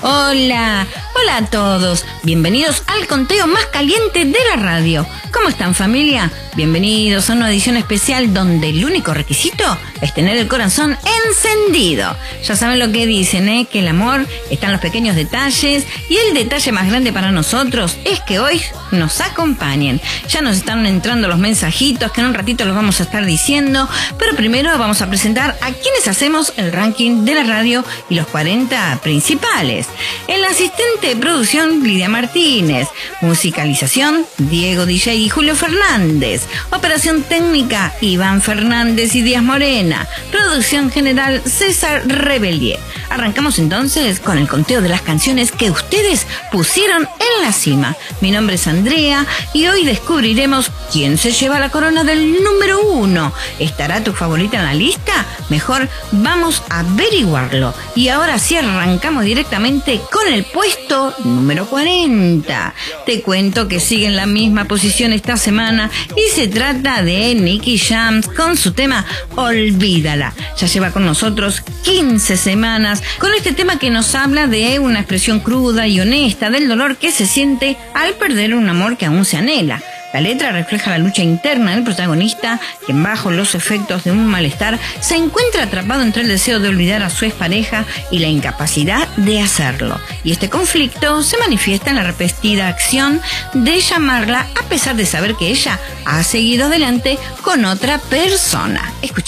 Hola, hola a todos. Bienvenidos al conteo más caliente de la radio. ¿Cómo están, familia? Bienvenidos a una edición especial donde el único requisito es tener el corazón encendido. Ya saben lo que dicen, que el amor está en los pequeños detalles y el detalle más grande para nosotros es que hoy nos acompañen. Ya nos están entrando los mensajitos que en un ratito los vamos a estar diciendo, pero primero vamos a presentar a quienes hacemos el ranking de la radio y los 40 principales. El asistente de producción, Lidia Martínez. Musicalización, Diego DJ y Julio Fernández. Operación técnica, Iván Fernández y Díaz Morena. Producción general, César Rebelier. Arrancamos entonces con el conteo de las canciones que ustedes pusieron en la cima. Mi nombre es Andrea y hoy descubriremos quién se lleva la corona del número 1. ¿Estará tu favorita en la lista? Mejor vamos a averiguarlo. Y ahora sí arrancamos directamente con el puesto número 40. Te cuento que sigue en la misma posición esta semana y se trata de Nicky Jam con su tema Olvídala. Ya lleva con nosotros 15 semanas con este tema que nos habla de una expresión cruda y honesta del dolor que se siente al perder un amor que aún se anhela. La letra refleja la lucha interna del protagonista, quien bajo los efectos de un malestar se encuentra atrapado entre el deseo de olvidar a su expareja y la incapacidad de hacerlo. Y este conflicto se manifiesta en la repetida acción de llamarla a pesar de saber que ella ha seguido adelante con otra persona. Escucha.